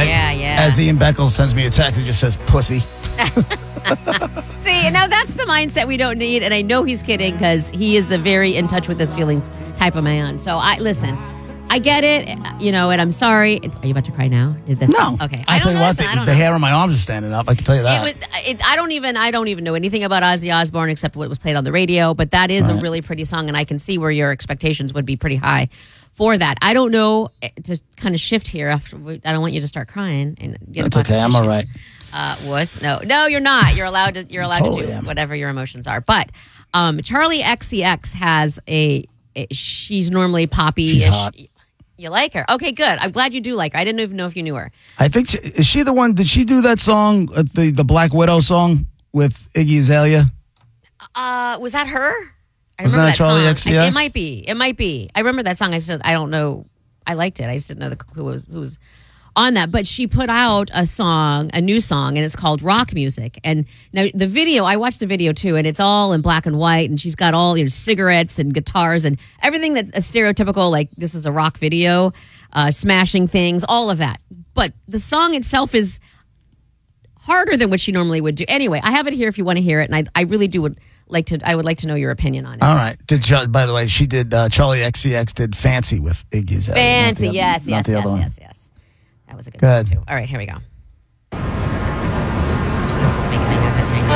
Yeah. As Ian Beckel sends me a text, it just says pussy. See, now that's the mindset we don't need, and I know he's kidding because he is a very in touch with his feelings type of man. So I get it, and I'm sorry. Are you about to cry now? Did this? No. Okay. I tell you what, the hair on my arms is standing up. I can tell you that. I don't even know anything about Ozzy Osbourne except what was played on the radio, but that is a really pretty song, and I can see where your expectations would be pretty high for that. I don't know, to kind of shift here. I don't want you to start crying. And That's okay. I'm all right. Wuss. No, you're not. You're allowed to. You're allowed Totally to do am. whatever your emotions are. But Charlie XCX has she's normally poppy. She's hot. You like her? Okay, good. I'm glad you do like her. I didn't even know if you knew her. I think is she the one? Did she do that song, the Black Widow song with Iggy Azalea? Was that her? I Was remember that Charlie song. XCX? It might be. I remember that song. I said I don't know. I liked it. I just didn't know who was on that. But she put out a new song, and it's called Rock Music. And now the video, I watched the video too, and it's all in black and white, and she's got all cigarettes and guitars and everything that's a stereotypical, like this is a rock video, smashing things, all of that. But the song itself is harder than what she normally would do. Anyway, I have it here if you want to hear it, and I really would like to know your opinion on it. All right. By the way, she did, Charlie XCX did Fancy with Iggy Azalea. Fancy, yes. That was a good song too. All right, here we go. Just make it